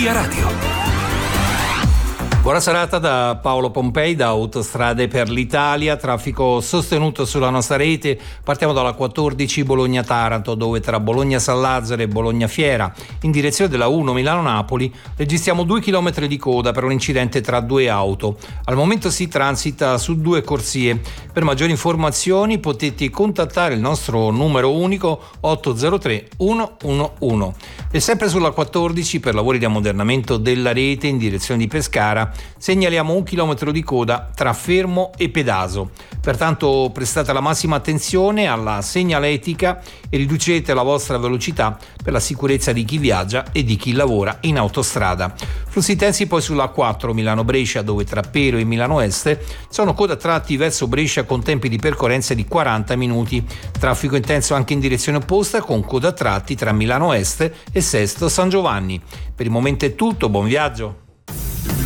Via Radio. Buona serata da Paolo Pompei, da Autostrade per l'Italia. Traffico sostenuto sulla nostra rete. Partiamo dalla 14 Bologna-Taranto, dove tra Bologna-San Lazzaro e Bologna-Fiera, in direzione della 1 Milano-Napoli, registriamo 2 chilometri di coda per un incidente tra due auto. Al momento si transita su 2 corsie. Per maggiori informazioni potete contattare il nostro numero unico 803 111. E sempre sulla 14, per lavori di ammodernamento della rete in direzione di Pescara, segnaliamo 1 chilometro di coda tra Fermo e Pedaso. Pertanto prestate la massima attenzione alla segnaletica e riducete la vostra velocità per la sicurezza di chi viaggia e di chi lavora in autostrada. Flussi intensi poi sulla 4 Milano-Brescia, dove tra Pero e Milano Est sono coda tratti verso Brescia con tempi di percorrenza di 40 minuti. Traffico intenso anche in direzione opposta, con coda tratti tra Milano Est e Sesto San Giovanni. Per il momento è tutto, buon viaggio.